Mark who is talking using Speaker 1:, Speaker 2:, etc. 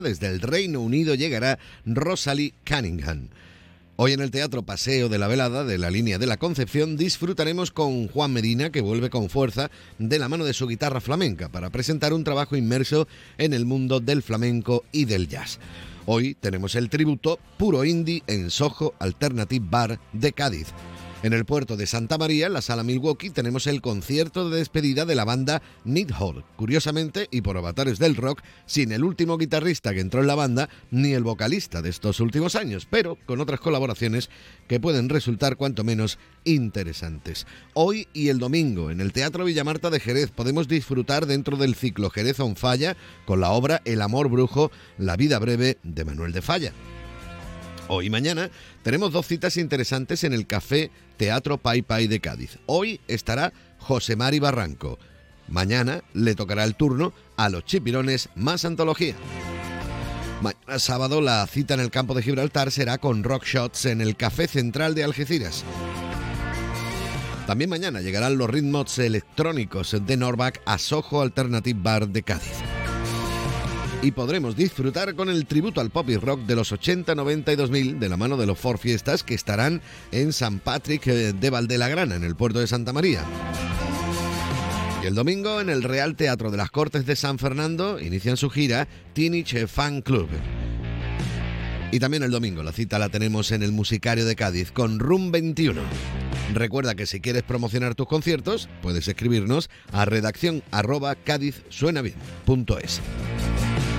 Speaker 1: Desde el Reino Unido llegará Rosalie Cunningham. Hoy en el Teatro Paseo de la Velada de la Línea de la Concepción disfrutaremos con Juan Medina, que vuelve con fuerza de la mano de su guitarra flamenca para presentar un trabajo inmerso en el mundo del flamenco y del jazz. Hoy tenemos el tributo Puro Indie en Soho Alternative Bar de Cádiz. En el puerto de Santa María, en la Sala Milwaukee, tenemos el concierto de despedida de la banda Needhall. Curiosamente, y por avatares del rock, sin el último guitarrista que entró en la banda, ni el vocalista de estos últimos años, pero con otras colaboraciones que pueden resultar cuanto menos interesantes. Hoy y el domingo, en el Teatro Villamarta de Jerez, podemos disfrutar dentro del ciclo Jerez on Falla con la obra El amor brujo, la vida breve de Manuel de Falla. Hoy y mañana tenemos dos citas interesantes en el Café Teatro Pai Pai de Cádiz. Hoy estará José Mari Barranco. Mañana le tocará el turno a Los Chipirones más antología. Mañana sábado la cita en el campo de Gibraltar será con Rock Shots en el Café Central de Algeciras. También mañana llegarán los ritmos electrónicos de Norback a Soho Alternative Bar de Cádiz. Y podremos disfrutar con el tributo al pop y rock de los 80, 90 y 2000 de la mano de los Four Fiestas, que estarán en San Patrick de Valdelagrana, en el puerto de Santa María. Y el domingo en el Real Teatro de las Cortes de San Fernando inician su gira Teenage Fan Club. Y también el domingo la cita la tenemos en el Musicario de Cádiz con Room 21. Recuerda que si quieres promocionar tus conciertos puedes escribirnos a redacción@cadizsuenabien.es.